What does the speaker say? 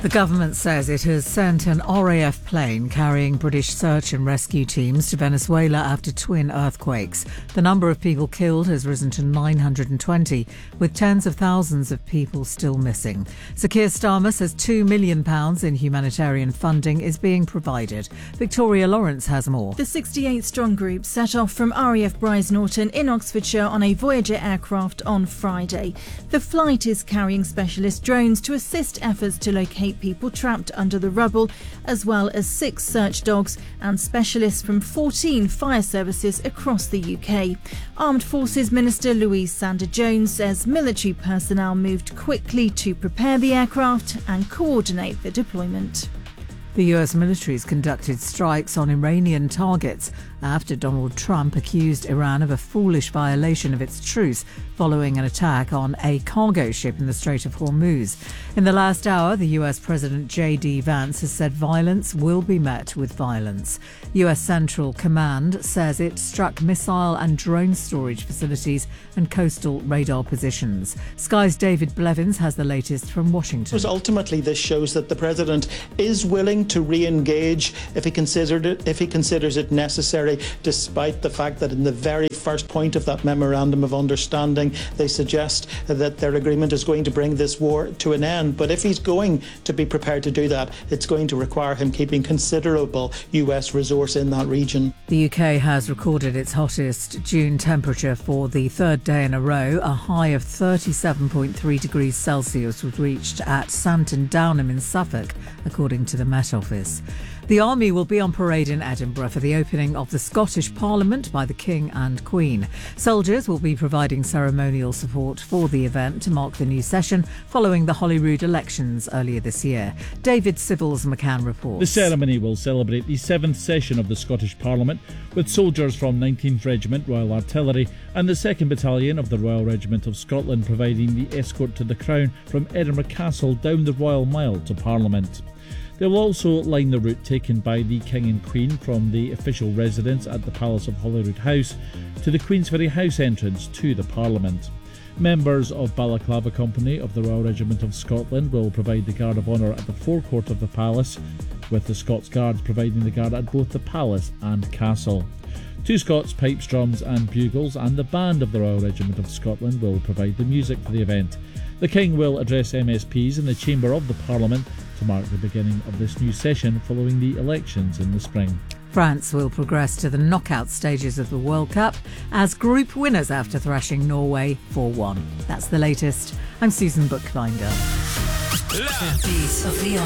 The government says it has sent an RAF plane carrying British search and rescue teams to Venezuela after twin earthquakes. The number of people killed has risen to 920, with tens of thousands of people still missing. Sir Keir Starmer says £2 million in humanitarian funding is being provided. Victoria Lawrence has more. The 68-strong group set off from RAF Brize Norton in Oxfordshire on a Voyager aircraft on Friday. The flight is carrying specialist drones to assist efforts to locate people trapped under the rubble, as well as 6 search dogs and specialists from 14 fire services across the UK. Armed Forces Minister Louise Sanders-Jones says military personnel moved quickly to prepare the aircraft and coordinate the deployment. The US military has conducted strikes on Iranian targets after Donald Trump accused Iran of a foolish violation of its truce following an attack on a cargo ship in the Strait of Hormuz. In the last hour, the US President J.D. Vance has said violence will be met with violence. US Central Command says it struck missile and drone storage facilities and coastal radar positions. Sky's David Blevins has the latest from Washington. Ultimately, this shows that the President is willing to re-engage if he considers it necessary, despite the fact that in the very first point of that memorandum of understanding, they suggest that their agreement is going to bring this war to an end. But if he's going to be prepared to do that, it's going to require him keeping considerable US resource in that region. The UK has recorded its hottest June temperature for the third day in a row. A high of 37.3 degrees Celsius was reached at Santon Downham in Suffolk, according to the Met Office. The Army will be on parade in Edinburgh for the opening of the Scottish Parliament by the King and Queen. Soldiers will be providing ceremonial support for the event to mark the new session following the Holyrood elections earlier this year. David Civils McCann reports. The ceremony will celebrate the 7th session of the Scottish Parliament, with soldiers from 19th Regiment Royal Artillery and the 2nd Battalion of the Royal Regiment of Scotland providing the escort to the Crown from Edinburgh Castle down the Royal Mile to Parliament. They will also line the route taken by the King and Queen from the official residence at the Palace of Holyrood House to the Queensferry House entrance to the Parliament. Members of Balaclava Company of the Royal Regiment of Scotland will provide the Guard of Honour at the forecourt of the Palace, with the Scots Guards providing the guard at both the Palace and Castle. 2 Scots pipes, drums and bugles and the band of the Royal Regiment of Scotland will provide the music for the event. The King will address MSPs in the Chamber of the Parliament to mark the beginning of this new session following the elections in the spring. France will progress to the knockout stages of the World Cup as group winners after thrashing Norway 4-1. That's the latest. I'm Susan Bookbinder. La piece of the